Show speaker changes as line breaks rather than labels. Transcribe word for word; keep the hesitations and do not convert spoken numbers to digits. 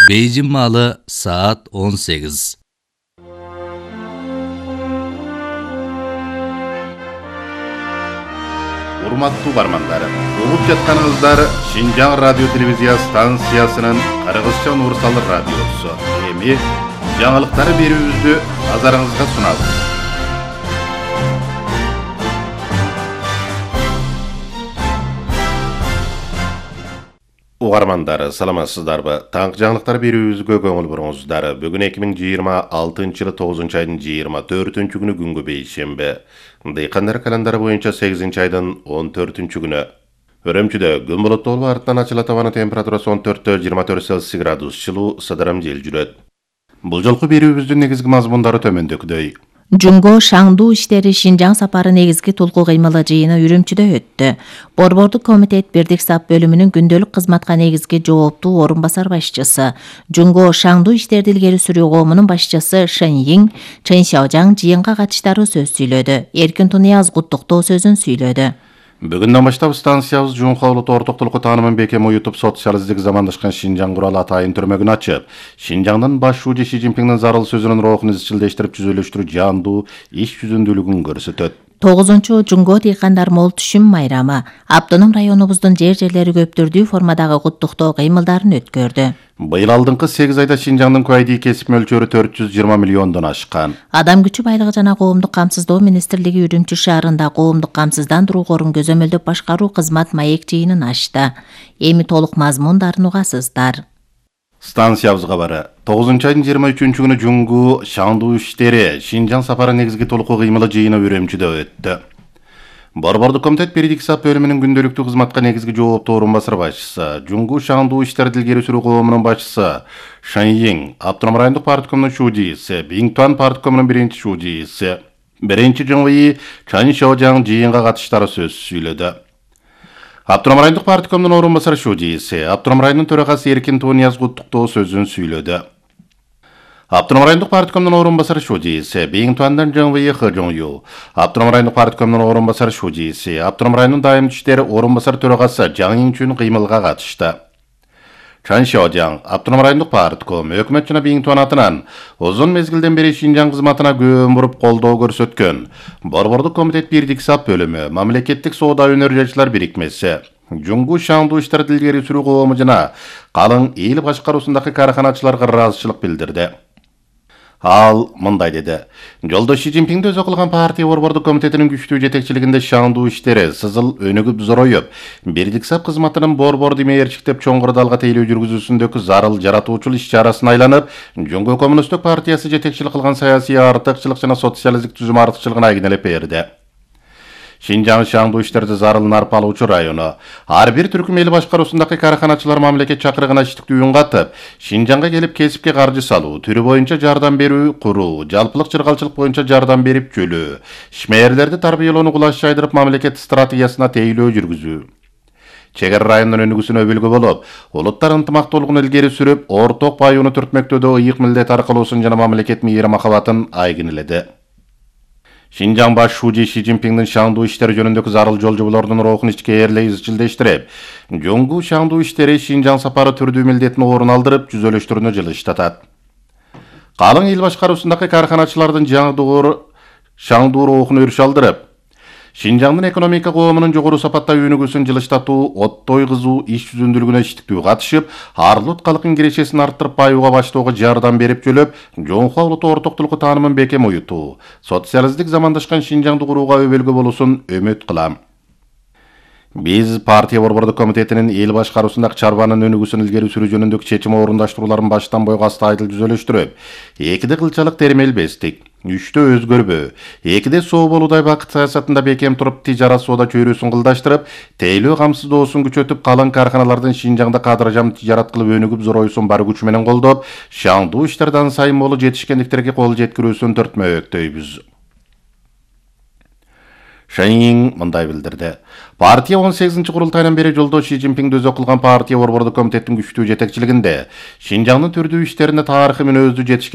Бейжің малы saat он сегиз.
Урматтуу бармандар, угуп жатканыңыздар Шинжаң радио телевизия станциясынын Кыргызча универсал радиосу. Эми жаңылыктары берүүбүздү назарыңызга сунабыз. Угармандар, саламатсыздарбы? Таңкы жаңылыктар берүүбүзгө көңүл буруңуздар. Бүгүн эки миң жыйырма алтынчы жылы тогузунчу айдын жыйырма төртүнчү күнү күнгө бейшемби. Дыйкандар календары боюнча сегизинчи айдын он төртүнчү күнү. Өрөмчүдө күн булуттуу болуп артынан ачылат, абанын температурасы он төрттөн жыйырма төрт Цельсий градус, жылуу сыдырым жел жүрөт. Бул жолку берүүбүздүн негизги мазмундары төмөндөгүдөй.
Жунго Шаңду иштери Шинжаң сапары негизги толку кыймылы жыйыны Үрүмчүдө өттү. Борбордук комитет Бирдик сап бөлүмүнүн күндөлүк кызматка негизги жооптуу орун басар башчысы, Жунго Шаңду иштерди илгери сүрүү коомунун башчысы Шэн Йиң Чэн Сяожаң жыйынга катыштары сөз сүйлөдү. Эркин Тунияз куттуктоо сөзүн сүйлөдү.
Бүгүндөн баштап станциябыз Жунха улут ортоктулукку таанымын бекем уютуп, социалисттик замандашкан Шинжаң куралы атайын түрмөгүн ачып, Шинжаңдын баш шууju Ши Цзиньпиңдин зарыл сөзүнүн рухун изчилдештирип жүзөлөштүрүү жандуу иш жүзүндүүлүгүн көрсөтөт.
тогузунчу Жунго дыйкандар мол түшүм майрамы автоном районубуздун жер-жерлери көптүрдүү формадагы куттуктоо кыймылдарын өткөрдү.
Быйыл алдыңкы сегиз айда Шинжаңдын куайдий кесип мөлчөрү төрт жүз жыйырма миллиондон ашкан.
Адам күчү байлыгы жана коомдук камсыздоо министрлиги Үрүмчү шаарында коомдук камсыздандыруу корун көзөмөлдөп башкаруу кызмат маек жыйынын ачты. Эми толук мазмундарын угасыздар.
Станциябызга бары тогузунчу айдын жыйырма үчүнчү күнү Жунго Шаңду иштери Шинжаң сапары негизги толуку кыймылы жыйыны Үрүмчүдө өттү. Борбордук комитет Бирдик сап бөлүмүнүн күндөлүктүү кызматка негизги жооптуу орун басар башчысы, Жунго Шаңду иштерди илгери сүрүү коомунун башчысы Шэн Йиң, Автоном райондук парткомунун шуудийси, Биңтуан парткомунун биринчи шуудийси, биринчи жыңвыйы Чэн Сяожаң жыйынга катыштары сөз сүйлөдү. Автоном райондук парткомунун орун басар шуудийси, Автоном районунун төрагасы Эркин Тунияз куттуктоо сөзүн сүйлөдү. Автоном райондук парткомунун орун басар шуудийси, Биңтуандан жыңвыйы Хы Жоңю, Автоном райондук парткомунун орун басар шуудийси, Автоном районунун дайым иштери орун басар төрагасы Жаң Иңчүн кыймылга катышты. Чэн Сяожаң, Автоном райондук партком, өкмөт жана Биңтуан атынан узун мезгилден бери Шинжаң кызматына көөн буруп колдоо көрсөткөн Борбордук комитет Бирдик сап бөлүмү, мамлекеттик соода өнөр жашылар бирикмеси, Жунго Шаңду иштерди илгери сүрүү коому жана калың эл башкаруусундагы караханачыларга ыраазычылык билдирди. Ал мындай деди: Жолдош Ши Цзиньпиңди өзү кылган партия борбордук комитетинин күчтүү жетекчилигинде Шаңду иштери сызыл өнүгүп зороюп, Бирдик сап кызматынын борборду мээрчиктеп чоң кырдаалга тейлөө жүргүзүүсүндөгү зарыл жаратуучул иш-чарасын айланып, Жунго коммунисттик партиясы жетекчилик кылган саясий артыкчылык жана социалисттик түзүм артыкчылыгын айгинелеп берди. Шинжаң Шаңду иштерди зарыл нарпалуучу району. Ар бир түркүм эл башкаруусундагы караханачылар мамлекет чакырыгына иштиктүү үн катып, Шинжаңга келип кесипке каржы салуу, түрү боюнча жардам берүү, куруу, жалпылык чыргалчылык боюнча жардам берип чөлөө, ишмээрлерди тарбиялоону кулаш жайдырып мамлекет стратегиясына тейлөө жүргүзүү. Чегер районунун өнүгүүсүнө өбүлгү болуп, улуттар ынтымактуулугун илгери сүрүп, орток баюуну түртмөктөөдө ыйык милдет аркылуусын жана мамлекет мейир махабатын айгинеледи. Шинжаң баш шууju Ши Цзиньпиңдин Шаңду иштери жөнүндөгү зарыл жолжоболордун рухун ичкээрлей изчилдештирип, Жунго Шаңду иштери Шинжаң сапары түрдүү милдетин орун алдырып, жүзөлөштүрүүнү жылыштатат. Калың эл башкаруусундагы караханачылардын жаңдуур Шаңду рухун өрүш алдырып, Шинжаңдын экономика коомунун жогору сапатта өнүгүүсүн жылыштатуу, оттой кызуу иш жүзүндүүлүгүнө иштиктүү катышып, арлык калктын кирешесин арттырып баюуга баштоого жардам берип жөлөп, Жонхо улуту ортоктулукку таанымын бекем уютуу, социалисттик замандашкан Шинжаңды курууга өбөлгө болуусун үмүт кылам. Биз партия борбордук комитетинин эл башкаруусундагы чарбанын өнүгүүсүн илгери сүрүү жөнүндөгү чечим орундаштырууларын баштан бойго астайдыл жүзөлөштүрүп, экиде кылчалык термелбестик, үчтө өзгөрбө, экиде соо болуудай бакыт саясатында бекем туруп, тижарат соода чөйрөсүн кылдаштырып, тейлөө камсыздоосун күчөтүп, калың карханалардын Шинжаңда кадыржам тижарат кылып өнүгүп зороюусун бар күч менен колдоп, Шаңду иштерден сайын молу жетишкендиктерге кол жеткирүүсүн төртмөктөйбүз. Шэн Йиң мындай билдирди: Партия он сегизинчи курултайынан бери жолдош Ши Цзиньпиңди өзү кылган партия борбордук комитеттин күчтүү жетекчилигинде Шинжаңдын түрдүү иштерине тарыхый мүнөздүү жетишкен